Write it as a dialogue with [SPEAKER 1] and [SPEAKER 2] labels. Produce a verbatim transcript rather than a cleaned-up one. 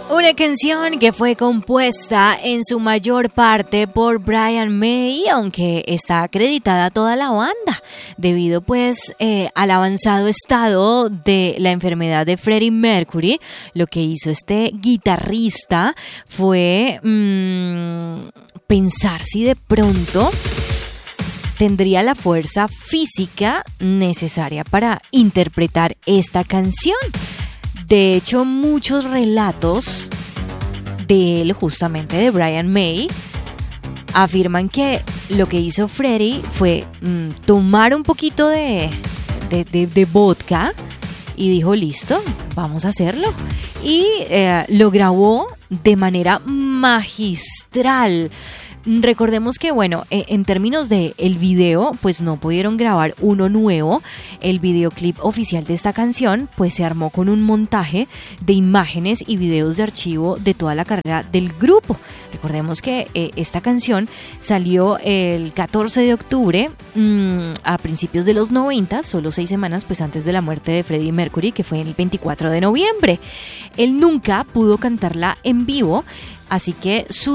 [SPEAKER 1] Una canción que fue compuesta en su mayor parte por Brian May, aunque está acreditada toda la banda, debido pues eh, al avanzado estado de la enfermedad de Freddie Mercury. Lo que hizo este guitarrista fue mmm, pensar si de pronto tendría la fuerza física necesaria para interpretar esta canción. De hecho, muchos relatos de él, justamente de Brian May, afirman que lo que hizo Freddie fue mmm, tomar un poquito de, de, de, de vodka y dijo, listo, vamos a hacerlo. Y eh, lo grabó de manera magistral. Recordemos que, bueno, en términos de el video, pues no pudieron grabar uno nuevo. El videoclip oficial de esta canción, pues se armó con un montaje de imágenes y videos de archivo de toda la carrera del grupo. Recordemos que eh, esta canción salió el catorce de octubre mmm, a principios de los noventa, solo seis semanas pues antes de la muerte de Freddie Mercury, que fue el veinticuatro de noviembre. Él nunca pudo cantarla en vivo, así que su